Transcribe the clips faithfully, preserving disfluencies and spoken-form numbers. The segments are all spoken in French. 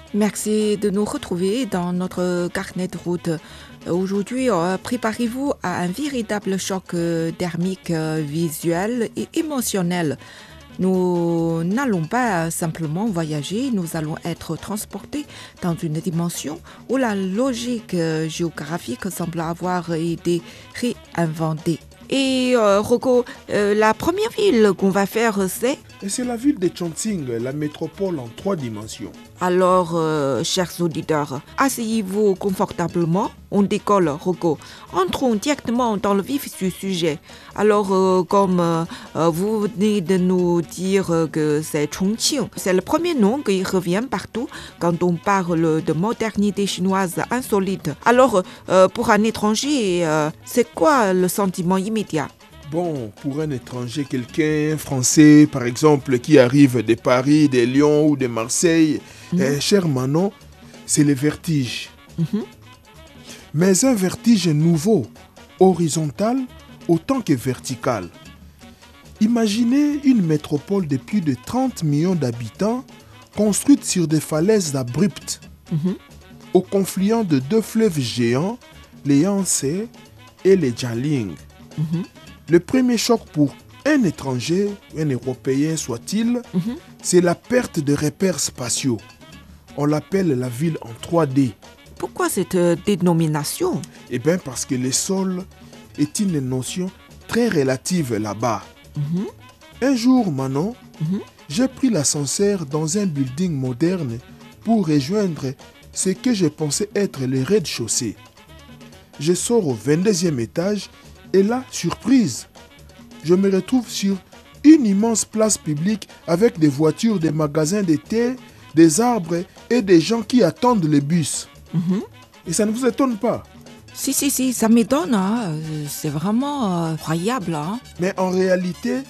Merci de nous retrouver dans notre carnet de route. Aujourd'hui, euh, préparez-vous à un véritable choc euh, thermique, euh, visuel et émotionnel. Nous n'allons pas simplement voyager, nous allons être transportés dans une dimension où la logique euh, géographique semble avoir été réinventée. Et euh, Rocco, euh, la première ville qu'on va faire, c'est... Et c'est la ville de Chongqing, la métropole en trois dimensions. Alors, euh, chers auditeurs, asseyez-vous confortablement. On décolle, Rocco. Entrons directement dans le vif du sujet. Alors, euh, comme euh, vous venez de nous dire que c'est Chongqing, c'est le premier nom qui revient partout quand on parle de modernité chinoise insolite. Alors, euh, pour un étranger, euh, c'est quoi le sentiment immédiat ? Bon, pour un étranger, quelqu'un français, par exemple, qui arrive de Paris, de Lyon ou de Marseille, mmh. eh, cher Manon, c'est le vertige. Mmh. Mais un vertige nouveau, horizontal autant que vertical. Imaginez une métropole de plus de trente millions d'habitants, construite sur des falaises abruptes, mmh. au confluent de deux fleuves géants, les Yangtze et les Jialing. Mmh. Le premier choc pour un étranger, un Européen soit-il, mm-hmm. c'est la perte de repères spatiaux. On l'appelle la ville en trois D. Pourquoi cette euh, dénomination ? Eh bien parce que le sol est une notion très relative là-bas. Mm-hmm. Un jour, Manon, mm-hmm. j'ai pris l'ascenseur dans un building moderne pour rejoindre ce que je pensais être le rez-de-chaussée. Je sors au vingt-deuxième étage. Et là, surprise, je me retrouve sur une immense place publique avec des voitures, des magasins de thé, des arbres et des gens qui attendent le bus. Mm-hmm. Et ça ne vous étonne pas ? Si, si, si, ça m'étonne. Hein. C'est vraiment euh, incroyable. Hein. Mais en réalité,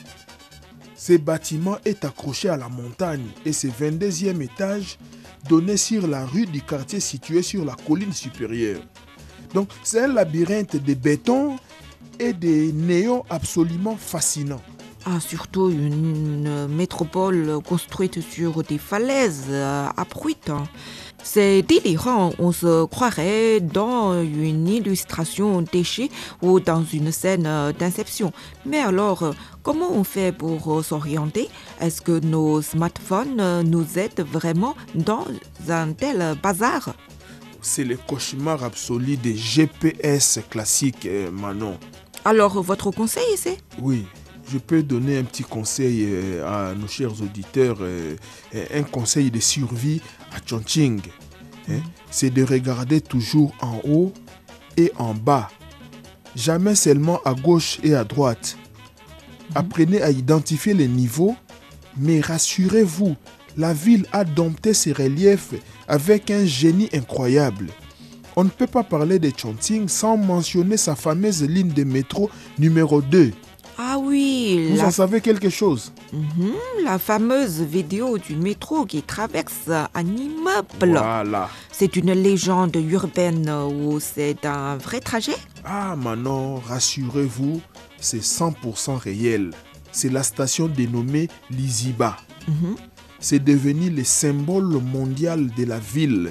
ce bâtiment est accroché à la montagne et ce vingt-deuxième étage donnait sur la rue du quartier situé sur la colline supérieure. Donc, c'est un labyrinthe de béton et des néons absolument fascinants. Ah, surtout une métropole construite sur des falaises euh, abruptes. C'est délirant, on se croirait dans une illustration déchée ou dans une scène d'inception. Mais alors, comment on fait pour s'orienter ? Est-ce que nos smartphones nous aident vraiment dans un tel bazar ? C'est le cauchemar absolu des G P S classiques, euh, Manon. Alors, votre conseil, c'est ? Oui, je peux donner un petit conseil euh, à nos chers auditeurs, euh, un conseil de survie à Chongqing. Hein, mm. C'est de regarder toujours en haut et en bas, jamais seulement à gauche et à droite. Mm. Apprenez à identifier les niveaux, mais rassurez-vous, la ville a dompté ses reliefs avec un génie incroyable. On ne peut pas parler de Chongqing sans mentionner sa fameuse ligne de métro numéro deux. Ah oui. Vous la... en savez quelque chose ? Mm-hmm, la fameuse vidéo du métro qui traverse un immeuble. Voilà. C'est une légende urbaine ou c'est un vrai trajet ? Ah Manon, rassurez-vous, c'est cent pour cent réel. C'est la station dénommée Liziba. Mm-hmm. C'est devenu le symbole mondial de la ville.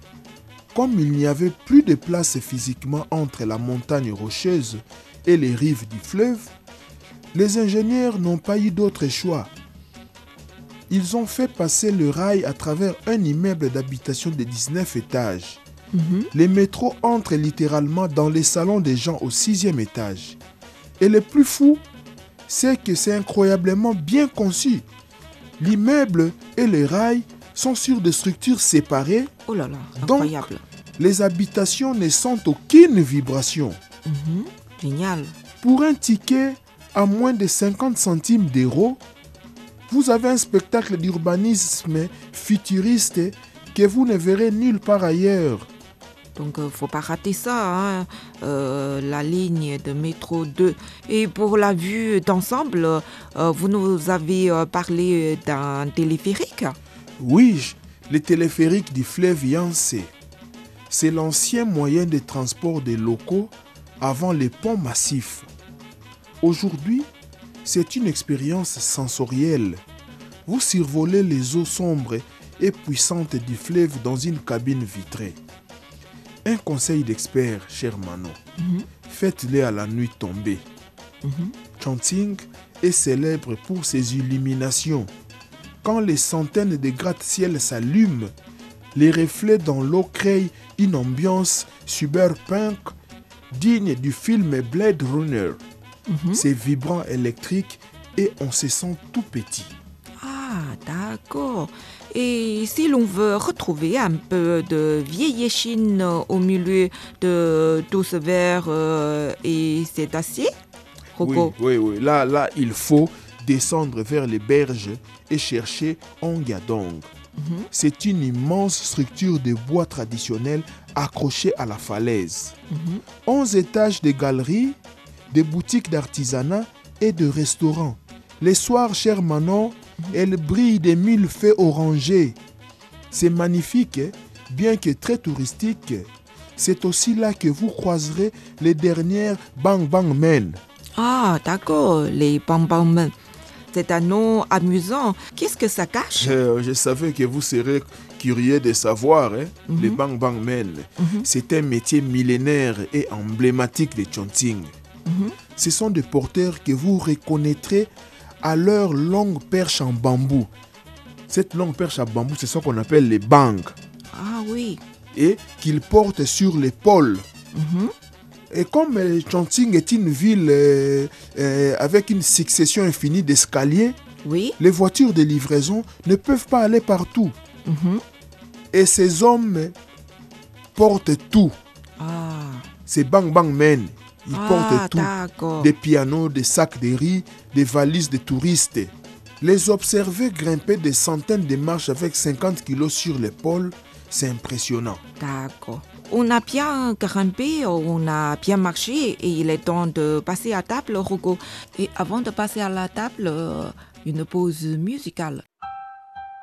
Comme il n'y avait plus de place physiquement entre la montagne rocheuse et les rives du fleuve, les ingénieurs n'ont pas eu d'autre choix. Ils ont fait passer le rail à travers un immeuble d'habitation de dix-neuf étages. Mm-hmm. Les métros entrent littéralement dans les salons des gens au sixième étage. Et le plus fou, c'est que c'est incroyablement bien conçu. L'immeuble et le rail sont sur des structures séparées. Oh là là, incroyable. Donc, les habitations ne sentent aucune vibration. Mmh, génial. Pour un ticket à moins de cinquante centimes d'euros, vous avez un spectacle d'urbanisme futuriste que vous ne verrez nulle part ailleurs. Donc, il ne faut pas rater ça, hein, euh, la ligne de métro deux. Et pour la vue d'ensemble, euh, vous nous avez euh, parlé d'un téléphérique ? Oui, le téléphérique du fleuve Yangtze. C'est l'ancien moyen de transport des locaux avant les ponts massifs. Aujourd'hui, c'est une expérience sensorielle. Vous survolez les eaux sombres et puissante du fleuve dans une cabine vitrée. Un conseil d'expert, cher Manon, Mhm. faites-le à la nuit tombée. Mhm. Chongqing est célèbre pour ses illuminations. Quand les centaines de gratte-ciel s'allument, les reflets dans l'eau créent une ambiance cyberpunk digne du film Blade Runner. Mhm. C'est vibrant électrique et on se sent tout petit. Ah, d'accord. Et si l'on veut retrouver un peu de vieille Chine au milieu de tout ce verre euh, et cet acier, Oui, Rocco? oui, oui. Là, là, il faut descendre vers les berges et chercher Ongyadong. Mhm. C'est une immense structure de bois traditionnel accrochée à la falaise. Mhm. onze étages de galeries, des boutiques d'artisanat et de restaurants. Les soirs, cher Manon, elle brille des mille feux orangés. C'est magnifique, hein, bien que très touristique. C'est aussi là que vous croiserez les dernières Bang Bang Men. Ah, d'accord, les bambam. C'est un nom amusant. Qu'est-ce que ça cache? Euh, je savais que vous serez curieux de savoir, hein, Mhm. les Bang Bang Men. Mhm. C'est un métier millénaire et emblématique de Chongqing. Mhm. Ce sont des porteurs que vous reconnaîtrez à leur longue perche en bambou. Cette longue perche en bambou, c'est ce qu'on appelle les bang, Ah oui. et qu'ils portent sur l'épaule. Mhm. Et comme euh, Chongqing est une ville euh, euh, avec une succession infinie d'escaliers, Oui. les voitures de livraison ne peuvent pas aller partout. Mhm. Et ces hommes portent tout. Ah, Ces Bang Bang Men, ils ah portent tout. d'accord. Des pianos, des sacs de riz, des valises de touristes. Les observer grimper des centaines de marches avec cinquante kilos sur l'épaule, c'est impressionnant. D'accord. On a bien grimpé, on a bien marché et il est temps de passer à table, Rocco. Et avant de passer à la table, euh, une pause musicale.